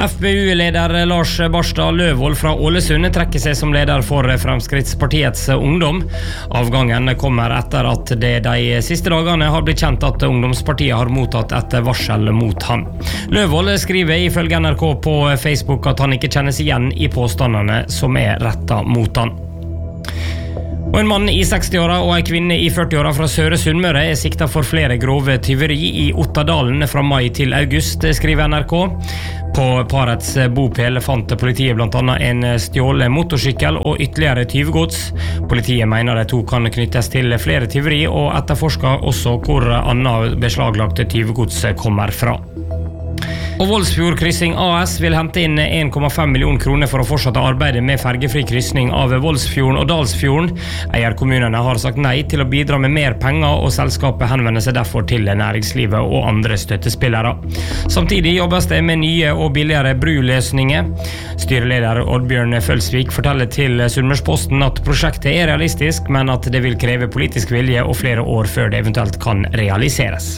FPU-leder Lars Barstad Løvold fra Ålesund trekker seg som leder for Fremskrittspartiets ungdom. Avgangen kommer etter at det de siste dagene har blitt kjent at ungdomspartiet har mottatt et varsel mot han. Løvold skriver ifølge NRK på Facebook at han ikke kjennes igjen i påstandene som er rettet mot han. Og en mann i 60-åra og en kvinne i 40-åra fra Søre Sunnmøre er siktet for flere grove tyveri i Ottadalen fra mai til august, skriver NRK. På parets bopel fant politiet blant annet en stjålet motorsykkel og ytterligere tyvegods. Politiet mener de to kan knyttes til flere tyveri og etterforsker også hvor annet beslaglagte tyvegods kommer fra. Og Voldsfjord Kryssing AS vil hente inn 1,5 millioner kroner for å fortsette arbeidet med fergefri kryssing av Voldsfjorden og Dalsfjorden. Eierkommunene har sagt nei til å bidra med mer penger, og selskapet henvender seg derfor til næringslivet og andre støttespillere. Samtidig jobbes det med nye og billigere bruløsninger. Styreleder Oddbjørn Følsvik forteller til Sunnmørsposten at prosjektet er realistisk, men at det vil kreve politisk vilje og flere år før det eventuelt kan realiseres.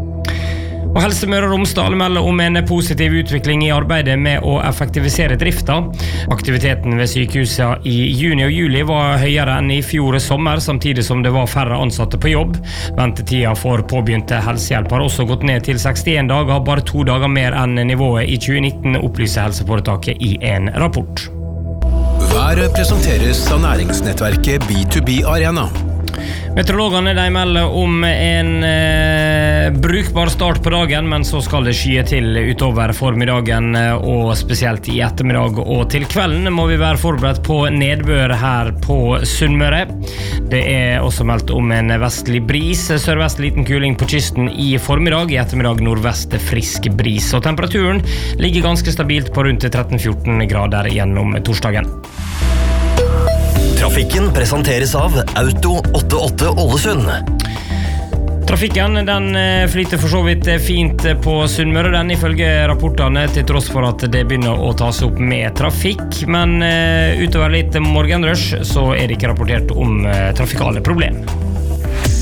Og Helse Møre og Romsdal melder om en positiv utvikling i arbeidet med å effektivisere drifta. Aktiviteten ved sykehuset i juni og juli var høyere enn i fjor sommer, samtidig som det var færre ansatte på jobb. Ventetida for påbegynte helsehjelp har også gått ned til 61 dager, bare 2 dager mer enn nivået i 2019, opplyser helseforetaket i en rapport. Været presenteres av næringsnettverket B2B Arena. Meteorologene de melder om en brukbar start på dagen, men så skal det skye til utover formiddagen, og spesielt i ettermiddag og til kvelden må vi være forberedt på nedbør her på Sunnmøre. Det er også meldt om en vestlig bris, sørvest liten kuling på kysten i formiddag, i ettermiddag nordvest frisk bris, og temperaturen ligger ganske stabilt på rundt 13-14 grader gjennom torsdagen. Trafikken presenteres av Auto 88 Ålesund. Trafikken den flyter for så vidt fint på Sunnmøre, den ifølge rapportene, til tross for at det begynner å tas opp med trafikk. Men utover litt morgenrush så er det ikke rapportert om trafikale problemer.